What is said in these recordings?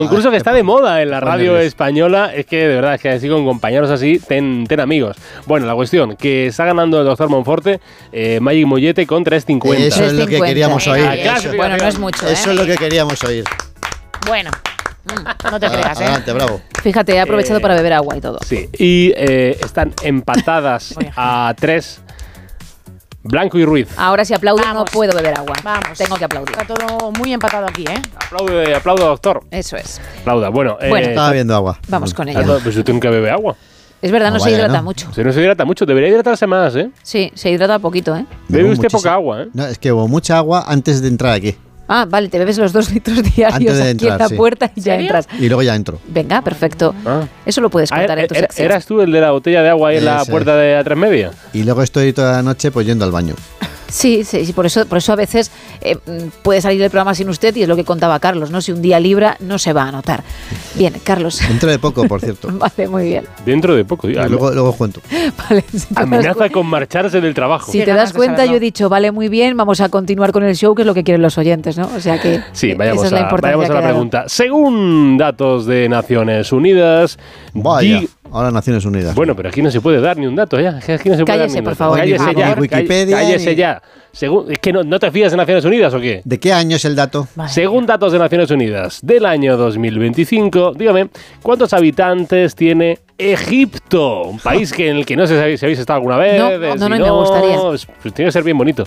Concurso que está de moda en la radio española. Es que de verdad, es que así con compañeros así, ten amigos. Bueno, la cuestión, que está ganando el doctor Monforte, Magic Mollete con 3.50. Eso es lo que queríamos oír. Bueno, no es mucho. Eso es lo que queríamos oír. Bueno, no te creas, Adelante, bravo. Fíjate, he aprovechado para beber agua y todo. Sí, y están empatadas a 3. Blanco y Ruiz. Ahora si aplaudo no puedo beber agua. Vamos. Tengo que aplaudir. Está todo muy empatado aquí, ¿eh? Aplauda, doctor. Eso es. Aplauda. Bueno, estaba bebiendo agua. Vamos con ello. Pues usted nunca bebe agua. Es verdad, no se hidrata ¿no? mucho. Usted no se hidrata mucho, debería hidratarse más, ¿eh? Sí, se hidrata poquito, ¿eh? Bebe usted poca agua, ¿eh? No, es que hubo mucha agua antes de entrar aquí. Ah, vale, te bebes los 2 litros diarios Antes de aquí entrar, en la sí. puerta y ya ¿Serio? entras. Y luego ya entro. Venga, perfecto. Ah. Eso lo puedes contar en tu sección. ¿Eras tú el de la botella de agua ahí en la Ese. puerta de A3 Media? Y luego estoy toda la noche pues yendo al baño. Sí, por eso a veces puede salir el programa sin usted y es lo que contaba Carlos, ¿no? Si un día libra no se va a notar. Bien, Carlos. Dentro de poco, por cierto. Vale, muy bien. Dentro de poco. Y luego cuento. Vale, si te das Amenaza con marcharse del trabajo. Si Qué te ganas das de cuenta, saberlo. yo he dicho, vale, muy bien, vamos a continuar con el show, que es lo que quieren los oyentes, ¿no? O sea que Sí, vayamos esa es la a importancia la que ha dado. pregunta. Según datos de Naciones Unidas... Vaya, ahora Naciones Unidas. Bueno, pero aquí no se puede dar ni un dato ya. Es que aquí no se puede dar Cállese, ni un por dato. favor. Cállese Ni ya. Wikipedia, Cállese ni- ya. Es que no te fías de Naciones Unidas, ¿o qué? ¿De qué año es el dato? Según datos de Naciones Unidas del año 2025, dígame, ¿cuántos habitantes tiene Egipto? Un país en el que no sé si habéis estado alguna vez. No, me gustaría. Pues tiene que ser bien bonito.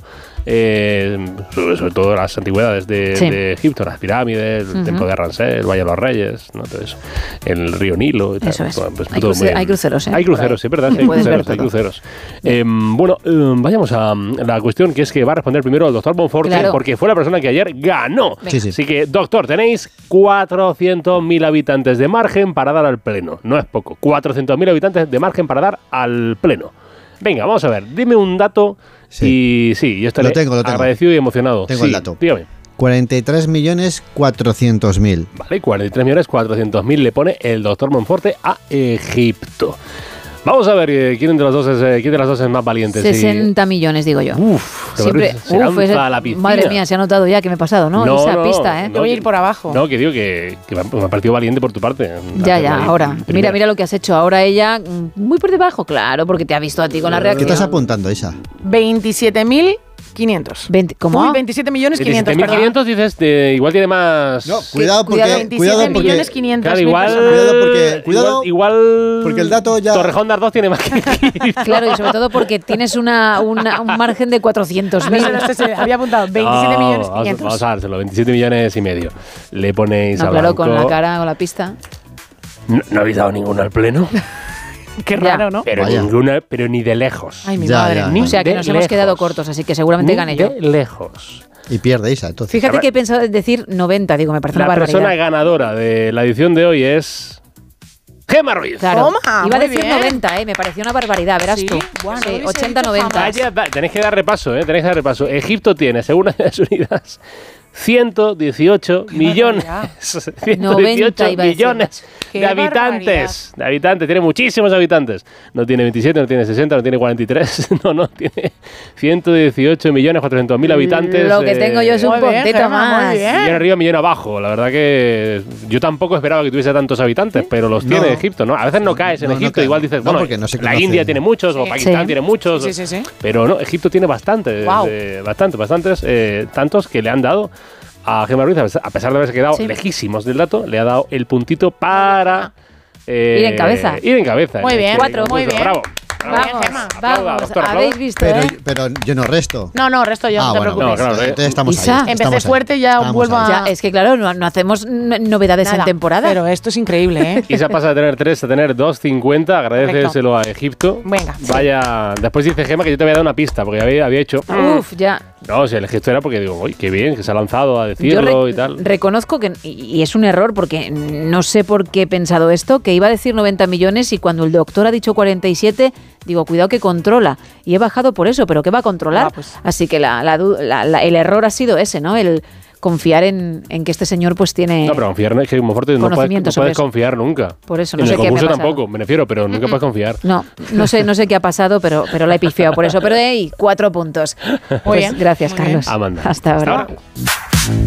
Sobre todo las antigüedades de Egipto, las pirámides, el templo de Ramsés, el Valle de los Reyes, ¿no? Todo eso. El río Nilo y tal. Eso es. Bueno, pues Hay todo muy bien. hay cruceros, ¿eh? Hay cruceros, sí, ¿verdad? Y Hay puedes ver cruceros, todo. hay cruceros. Vayamos a la cuestión, que es que va a responder primero el doctor Monforte, Claro. porque fue la persona que ayer ganó. Sí, sí. Así que, doctor, tenéis 400.000 habitantes de margen para dar al pleno. No es poco. 400.000 habitantes de margen para dar al pleno. Venga, vamos a ver. Dime un dato y yo estaré Lo tengo. agradecido y emocionado. Tengo el dato. Dígame. 43.400.000. Vale, 43.400.000 le pone el doctor Monforte a Egipto. Vamos a ver quién de las dos es más valiente. 60 millones, digo yo. Siempre, se lanza a la piscina. madre mía, se ha notado ya que me he pasado, ¿no? Esa pista, ¿eh? Yo voy a ir por abajo. No, que digo que me ha parecido valiente por tu parte. Ya, ahora. Mira lo que has hecho. Ahora ella, muy por debajo, claro, porque te ha visto a ti con la ¿Qué reacción. estás apuntando, Isa? 27.500. ¿Cómo? Uy, 27.500.000, perdón. 27.500 dices, igual tiene más... No, cuidado porque... 27.500.000 Claro, igual... Cuidado Igual porque el dato ya... Torrejón de Ardoz tiene más que Egipto. Claro, y sobre todo porque tienes un margen de 400.000. Se había apuntado 27.500.000. Vamos a dárselo, 27 millones y medio. Le ponéis No, a claro, Blanco. con la cara, con la pista. No habéis dado ninguno al pleno. Qué raro, ¿no? Pero Vaya. ninguna, pero ni de lejos. Ay, mi Ya, madre. ya. Ni O sea que de nos hemos lejos. quedado cortos, así que seguramente Ni gane yo. de lejos. Y pierde Isa, entonces. Fíjate que he pensado en decir 90, digo, me parece La una persona barbaridad. ganadora de la edición de hoy es... Gemma Ruiz. Claro. Toma, Iba a muy decir bien. 90, me pareció una barbaridad, verás Sí, tú. bueno, Sí, no hubiese 80, dicho 90. Vaya, tenéis que dar repaso, tenéis que dar repaso. Egipto tiene, según Naciones Unidas, 118 millones. 118 90 iba a decir. millones Qué de habitantes. De habitantes, tiene muchísimos habitantes. No tiene 27, no tiene 60, no tiene 43. No, tiene 118.400.000 habitantes. Lo que tengo yo es un Muy bien, puntito Gemma, muy más. bien. Millón arriba, millón abajo. La verdad que yo tampoco esperaba que tuviese tantos habitantes, pero los tiene No. Egipto, ¿no? A veces no caes en No, no Egipto, cae. igual dices, No, bueno, porque no se la conoce. India tiene muchos, o Sí. Pakistán Sí. tiene muchos. Sí. Pero no, Egipto tiene bastantes, Guau. bastantes, tantos que le han dado a Gemma Ruiz, a pesar de haberse quedado Sí. lejísimos del dato, le ha dado el puntito para Ir en cabeza. Ir en cabeza. Muy bien, Cuatro. muy bien. Bravo. Vamos, Gemma. Aplauda, vamos. doctor, Habéis aplauda. visto, ¿eh? Pero yo no resto. No, resto yo, no te bueno, preocupes. No, claro, entonces estamos Isa. ahí. Empecé estamos ahí. fuerte, ya Estamos vuelvo ahí. a- Ya, es que claro, no hacemos novedades Nada, en temporada. Pero esto es increíble, ¿eh? Isa pasa de tener 3 a tener 2.50. Agradeceselo a Egipto. Venga. Vaya. Después dice Gemma que yo te había dado una pista, porque había hecho. Uf, ya. No, si el gesto era porque digo, uy, qué bien, que se ha lanzado a Yo decirlo y tal. reconozco que, y es un error porque no sé por qué he pensado esto, que iba a decir 90 millones y cuando el doctor ha dicho 47, digo, cuidado que controla. Y he bajado por eso, pero ¿qué va a controlar? Pues. Así que el error ha sido ese, ¿no? El confiar en que este señor pues tiene... No, pero confiar es que Monforte no conocimiento puedes sobre eso. confiar nunca. Por eso, no en sé el qué me ha concurso pasado. tampoco, me refiero, pero nunca puedes confiar. No sé qué ha pasado, pero la he pifiado por eso. Pero hey, 4 puntos. Pues bien. gracias, Muy bien. Carlos. Amanda. Hasta ahora. ahora.